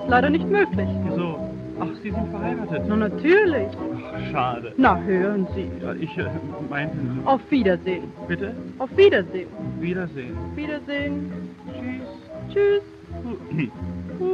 ist leider nicht möglich. Wieso? Ach, Sie sind verheiratet. Na, natürlich. Ach, schade. Na, hören Sie. Ja, ich meinte... Auf Wiedersehen. Bitte? Auf Wiedersehen. Wiedersehen. Wiedersehen. Tschüss. Tschüss. Hm.